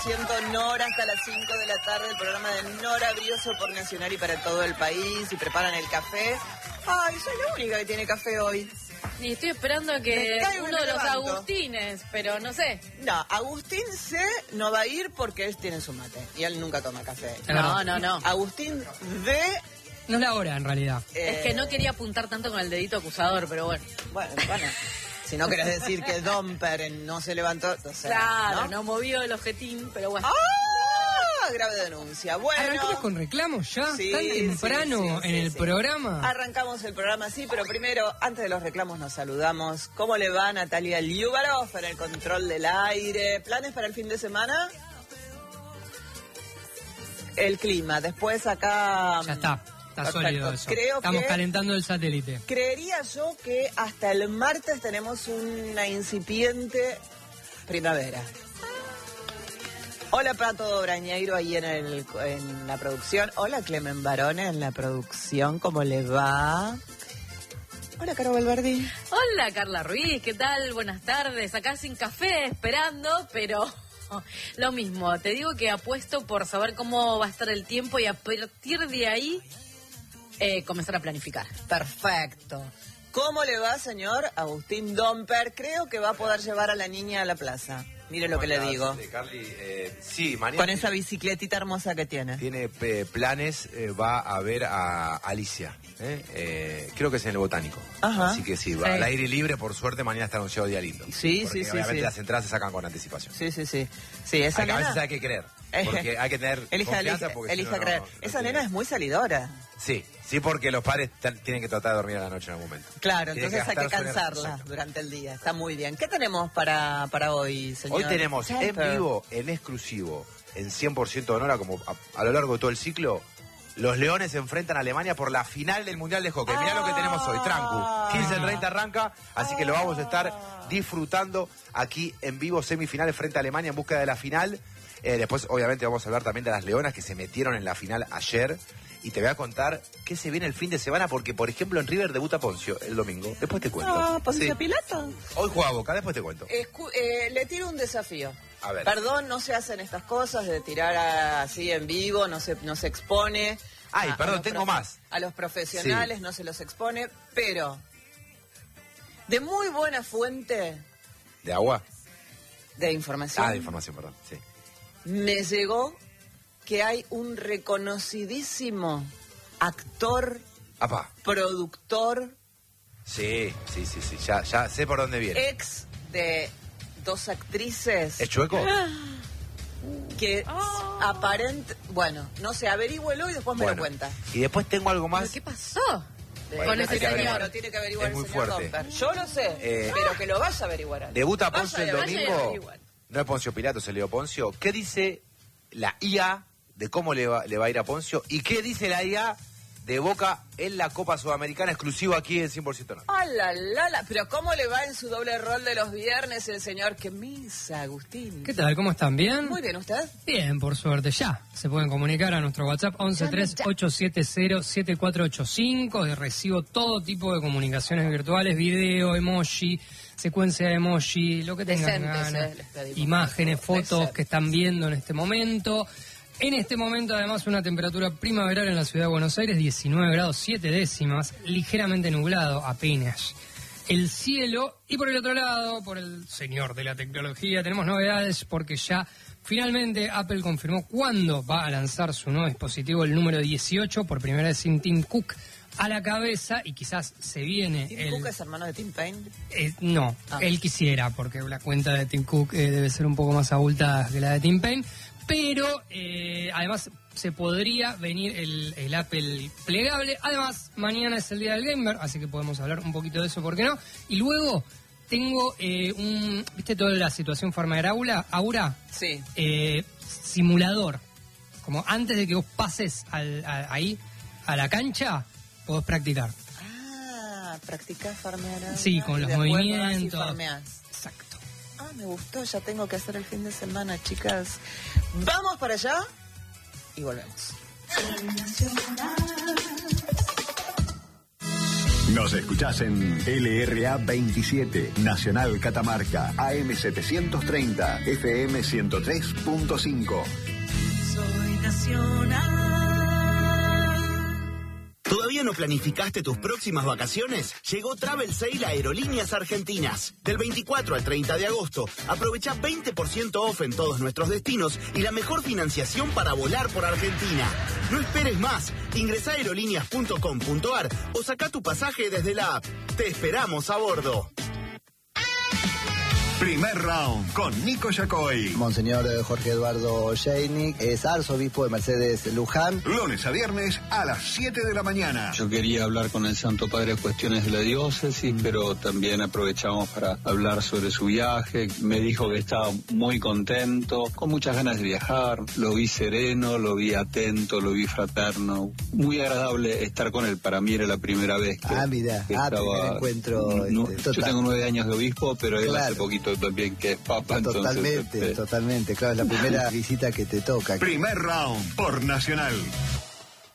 100% Nora hasta las 5 de la tarde, el programa de Nora Brioso por Nacional y para todo el país. Y preparan el café. Ay, soy la única que tiene café hoy. Y estoy esperando que uno de los Agustines, pero no sé. No, Agustín C no va a ir porque él tiene su mate y él nunca toma café. No. Agustín D... No es la hora, en realidad. Es que no quería apuntar tanto con el dedito acusador, pero bueno. Bueno. Si no querés decir que Domper no se levantó... O sea, claro, no movió el ojetín, pero bueno. ¡Ah! Grave denuncia. Bueno. ¿Arrancamos con reclamos ya? Sí, ¿Tan temprano en el programa? Arrancamos el programa, sí, pero primero, antes de los reclamos, nos saludamos. ¿Cómo le va Natalia Liubarov en el control del aire? ¿Planes para el fin de semana? El clima. Después acá... Ya está. Está sólido eso. Estamos calentando el satélite. Creería yo que hasta el martes tenemos una incipiente primavera. Hola Pato Brañeiro ahí en la producción. Hola Clemen Barone en la producción. ¿Cómo le va? Hola Caro Valverdi. Hola Carla Ruiz, ¿qué tal? Buenas tardes. Acá sin café, esperando, pero... Lo mismo, te digo que apuesto por saber cómo va a estar el tiempo y a partir de ahí... comenzar a planificar. Perfecto. ¿Cómo le va, señor Agustín Domper? Creo que va a poder llevar a la niña a la plaza. Mire lo que le digo. Carly, sí, mañana. Con esa bicicletita hermosa que tiene. Tiene planes, va a ver a Alicia. Creo que es en el Botánico. Ajá. Así que sí, va al aire libre, por suerte, mañana está anunciado día lindo. Sí, obviamente las entradas se sacan con anticipación. Sí, esa nena... A veces hay que creer, porque hay que tener confianza. Elija creer. Esa nena es muy salidora. Sí, porque los padres tienen que tratar de dormir a la noche en algún momento. Claro, entonces hay que cansarla durante el día. Está muy bien. ¿Qué tenemos para hoy, señor? Hoy tenemos en vivo, en exclusivo, en 100% Honora, como a lo largo de todo el ciclo, los Leones se enfrentan a Alemania por la final del Mundial de Hockey. Mirá lo que tenemos hoy, trancu. 15:30 arranca, así que lo vamos a estar disfrutando aquí en vivo, semifinales frente a Alemania en búsqueda de la final. Después, obviamente, vamos a hablar también de las Leonas que se metieron en la final ayer. Y te voy a contar qué se viene el fin de semana, porque, por ejemplo, en River debuta Poncio el domingo. Después te cuento. ¿Poncio Pilato? Hoy juega Boca, después te cuento. Le tiro un desafío. A ver. Perdón, no se hacen estas cosas de tirar así en vivo, no se expone. Perdón, tengo más. A los profesionales no se los expone, pero de muy buena fuente. ¿De agua? De información. De información, perdón, sí. Me llegó que hay un reconocidísimo actor, productor. Sí, ya sé por dónde viene. Ex de 2 actrices. ¿Es chueco? Que bueno, no sé, averígüelo y después me lo cuenta. Y después tengo algo más. ¿Pero qué pasó con ese señor? Lo tiene que averiguar el señor Domper. Yo lo sé, pero que lo vaya a averiguar. Debuta Poncio el domingo. No es Poncio Pilato, se Leo Poncio. ¿Qué dice la IA de cómo le va a ir a Poncio? ¿Y qué dice la IA de Boca en la Copa Sudamericana, exclusivo aquí en 100% Norte? Pero ¿cómo le va en su doble rol de los viernes el señor? ¡Qué misa, Agustín! ¿Qué tal? ¿Cómo están? ¿Bien? Muy bien, ¿usted? Bien, por suerte. Ya se pueden comunicar a nuestro WhatsApp 1138707485. Recibo todo tipo de comunicaciones virtuales, video, emoji, secuencia de emoji, lo que tengan ganas. Imágenes, fotos que están viendo en este momento. En este momento, además, una temperatura primaveral en la ciudad de Buenos Aires, 19 grados 7 décimas, ligeramente nublado apenas. El cielo, y por el otro lado, por el señor de la tecnología, tenemos novedades porque ya finalmente Apple confirmó cuándo va a lanzar su nuevo dispositivo, el número 18, por primera vez sin Tim Cook a la cabeza, y quizás se viene... ¿Tim Cook es hermano de Tim Payne? No, él quisiera, porque la cuenta de Tim Cook debe ser un poco más abultada que la de Tim Payne. Pero además se podría venir el Apple plegable. Además, mañana es el Día del Gamer, así que podemos hablar un poquito de eso, ¿por qué no? Y luego tengo ¿viste toda la situación Aura? Sí. Simulador. Como antes de que vos pases ahí a la cancha, podés practicar. Practicás farmear. Sí, con los movimientos. Exacto. Me gustó, ya tengo que hacer el fin de semana, chicas. Vamos para allá y volvemos. Nos escuchás en LRA 27, Nacional Catamarca, AM 730, FM 103.5. Soy Nacional. ¿Todavía no planificaste tus próximas vacaciones? Llegó Travel Sale a Aerolíneas Argentinas. Del 24 al 30 de agosto, aprovecha 20% off en todos nuestros destinos y la mejor financiación para volar por Argentina. No esperes más. Ingresá a aerolíneas.com.ar o saca tu pasaje desde la app. Te esperamos a bordo. Primer round con Nico Yacoy. Monseñor Jorge Eduardo Sheinick es arzobispo de Mercedes Luján. Lunes a viernes a las 7 de la mañana. Yo quería hablar con el Santo Padre cuestiones de la diócesis, pero también aprovechamos para hablar sobre su viaje. Me dijo que estaba muy contento, con muchas ganas de viajar. Lo vi sereno, lo vi atento, lo vi fraterno. Muy agradable estar con él. Para mí era la primera vez que primer encuentro. Yo tengo 9 años de obispo, pero él hace poquito también que es papa. Totalmente, entonces, totalmente. Claro, es la primera visita que te toca. Primer round por Nacional.